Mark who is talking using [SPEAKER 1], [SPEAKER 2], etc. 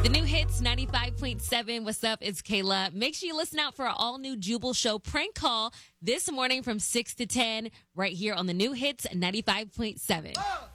[SPEAKER 1] The new hits 95.7. What's up? It's Kayla. Make sure you listen out for our all new Jubal Show prank call this morning from 6 to 10 right here on the new hits 95.7.